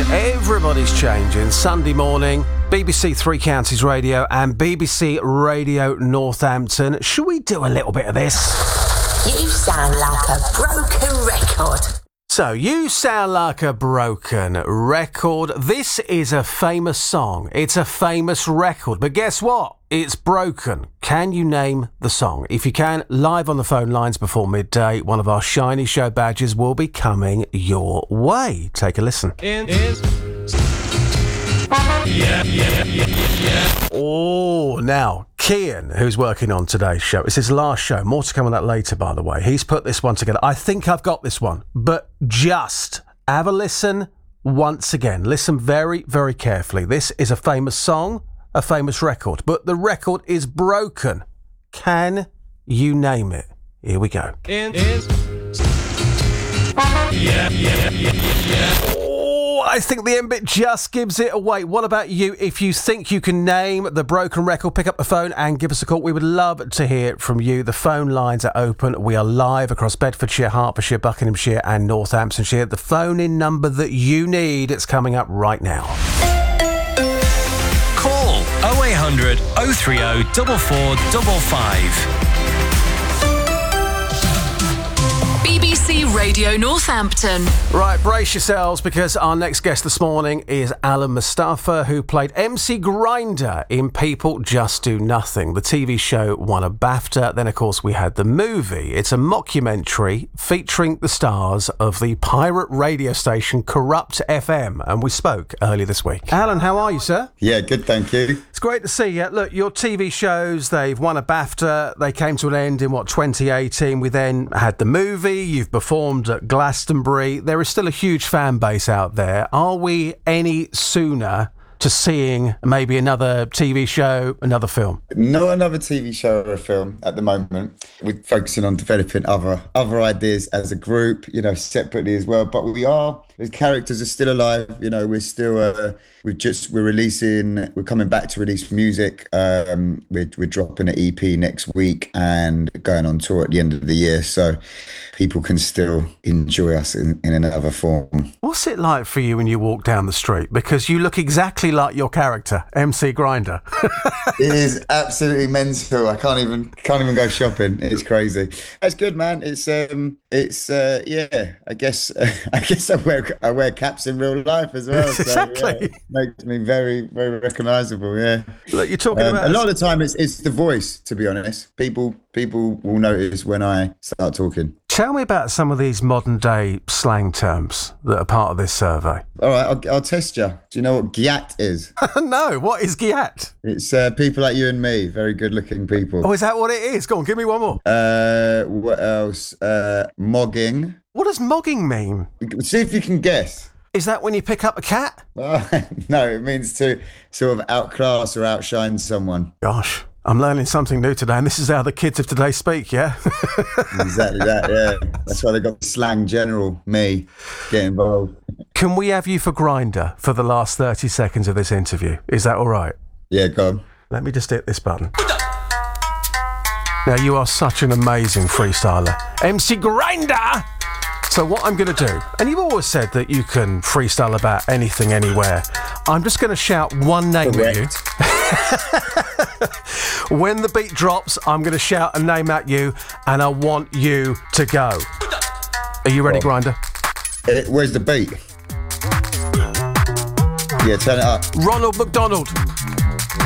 Everybody's changing. Sunday morning, BBC Three Counties Radio and BBC Radio Northampton. Should we do a little bit of this? You sound like a broken record. So, you sound like a broken record. This is a famous song. It's a famous record. But guess what? It's broken. Can you name the song? If you can, live on the phone lines before midday, one of our Shiny Show badges will be coming your way. Take a listen. Oh, now, Kian, who's working on today's show, it's his last show. More to come on that later, by the way. He's put this one together. I think I've got this one, but just have a listen once again. Listen very, very carefully. This is a famous song, a famous record, but the record is broken. Can you name it? Here we go. I think the end bit just gives it away. What about you? If you think you can name the broken record, pick up the phone and give us a call. We would love to hear from you. The phone lines are open. We are live across Bedfordshire, Hertfordshire, Buckinghamshire and Northamptonshire. The phone-in number that you need, it's coming up right now. Call 0800 030 4455. BBC Radio Northampton. Right, brace yourselves because our next guest this morning is Alan Mustafa, who played MC Grinder in People Just Do Nothing. The TV show won a BAFTA. Then, of course, we had the movie. It's a mockumentary featuring the stars of the pirate radio station Corrupt FM. And we spoke earlier this week. Alan, how are you, sir? Yeah, good, thank you. It's great to see you. Look, your TV shows, they've won a BAFTA. They came to an end in, 2018. We then had the movie. You've performed at Glastonbury. There is still a huge fan base out there. Are we any sooner to seeing maybe another TV show, another film? Not another TV show or a film at the moment. We're focusing on developing other ideas as a group, separately as well. But the characters are still alive. We're still, we're coming back to release music. We're dropping an EP next week and going on tour at the end of the year. So people can still enjoy us in another form. What's it like for you when you walk down the street? Because you look exactly like your character, MC Grinder. It is absolutely mental. I can't even go shopping. It's crazy. It's good, man. I guess I wear caps in real life as well. So, exactly. Yeah, makes me very, very recognisable. Yeah. Look, you're talking about a lot of the time. It's the voice. To be honest, people will notice when I start talking. Tell me about some of these modern day slang terms that are part of this survey. All right, I'll test you. Do you know what gyat is? No, what is gyat? It's people like you and me, very good looking people. Oh, is that what it is? Go on, give me one more. What else? Mogging. What does mogging mean? See if you can guess. Is that when you pick up a cat? No, it means to sort of outclass or outshine someone. Gosh. I'm learning something new today, and this is how the kids of today speak, yeah? Exactly that, yeah. That's why they got slang general, me, get involved. Can we have you for Grinder for the last 30 seconds of this interview? Is that all right? Yeah, go on. Let me just hit this button. Now, you are such an amazing freestyler. MC Grinder! So what I'm going to do, and you've always said that you can freestyle about anything, anywhere. I'm just going to shout one name at you. When the beat drops, I'm going to shout a name at you, and I want you to go. Are you ready, Grinder? Where's the beat? Yeah, turn it up. Ronald McDonald.